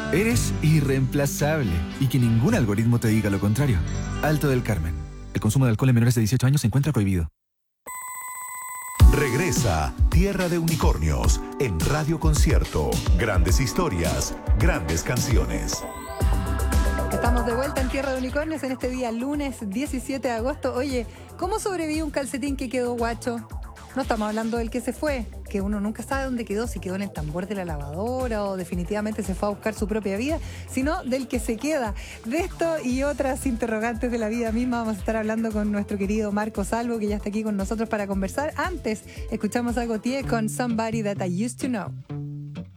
Eres irreemplazable y que ningún algoritmo te diga lo contrario. Alto del Carmen. El consumo de alcohol en menores de 18 años se encuentra prohibido. Regresa Tierra de Unicornios en Radio Concierto. Grandes historias, grandes canciones. Estamos de vuelta en Tierra de Unicornios en este día lunes 17 de agosto. Oye, ¿cómo sobrevive un calcetín que quedó guacho? No estamos hablando del que se fue, que uno nunca sabe dónde quedó, si quedó en el tambor de la lavadora o definitivamente se fue a buscar su propia vida, sino del que se queda. De esto y otras interrogantes de la vida misma vamos a estar hablando con nuestro querido Marco Salvo, que ya está aquí con nosotros para conversar. Antes, escuchamos a Gotye con Somebody That I Used to Know.